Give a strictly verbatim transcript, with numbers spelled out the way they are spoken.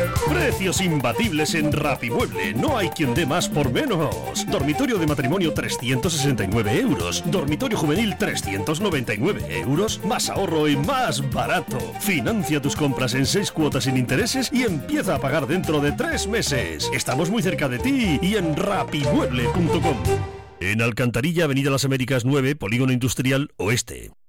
Precios imbatibles en Rapimueble. No hay quien dé más por menos. Dormitorio de matrimonio trescientos sesenta y nueve euros. Dormitorio juvenil trescientos noventa y nueve euros. Más ahorro y más barato. Financia tus compras en seis cuotas sin intereses y empieza a pagar dentro de tres meses. Estamos muy cerca de ti y en rapimueble punto com. En Alcantarilla, Avenida Las Américas nueve, Polígono Industrial Oeste.